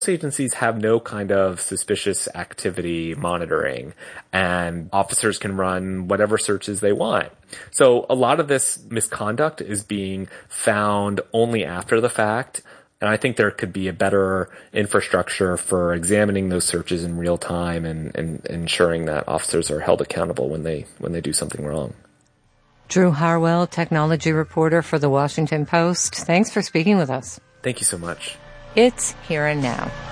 agencies have no kind of suspicious activity monitoring, and officers can run whatever searches they want. So a lot of this misconduct is being found only after the fact. And I think there could be a better infrastructure for examining those searches in real time and ensuring that officers are held accountable when they do something wrong. Drew Harwell, technology reporter for The Washington Post. Thanks for speaking with us. Thank you so much. It's Here and Now.